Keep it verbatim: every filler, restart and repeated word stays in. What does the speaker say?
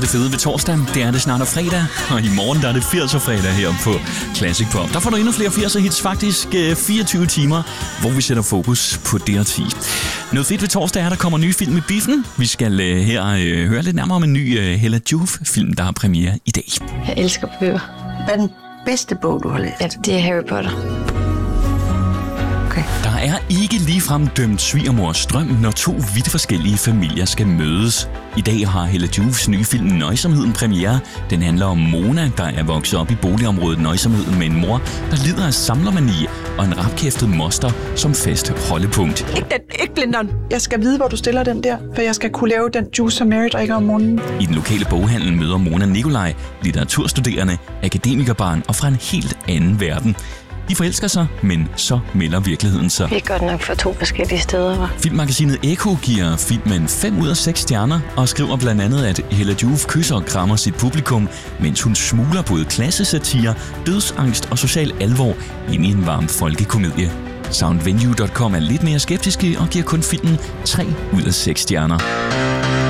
det fede ved torsdag. Det er det snart er fredag, og i morgen der er det firser-fredag her på Classic Pop. Der får du endnu flere firser-hits, faktisk fireogtyve timer, hvor vi sætter fokus på D R ti. Noget fedt ved torsdag er, der kommer nye film i biffen. Vi skal uh, her uh, høre lidt nærmere om en ny uh, Hella Joof-film, der har premiere i dag. Jeg elsker bøger. Hvad er den bedste bog, du har læst? Ja, det er Harry Potter. Okay. Der er ikke ligefrem dømt svigermors drøm, når to vidt forskellige familier skal mødes. I dag har Hella Joofs nye film Nøjsomheden premiere. Den handler om Mona, der er vokset op i boligområdet Nøjsomheden med en mor, der lider af samlermani og en rapkæftet moster som fast holdepunkt. Ikke den, ikke blinderen. Jeg skal vide, hvor du stiller den der, for jeg skal kunne lave den juice, som Mary drikker om morgenen. I den lokale boghandel møder Mona Nikolaj, litteraturstuderende, akademikerbarn og fra en helt anden verden. De forelsker sig, men så melder virkeligheden sig. Vi er godt nok fra to forskellige steder, hva'? Filmmagasinet Ekko giver filmen fem ud af seks stjerner og skriver blandt andet, at Hella Joof kysser og krammer sit publikum, mens hun smugler både klassesatire, dødsangst og social alvor ind i en varm folkekomedie. Soundvenue punktum com er lidt mere skeptiske og giver kun filmen tre ud af seks stjerner.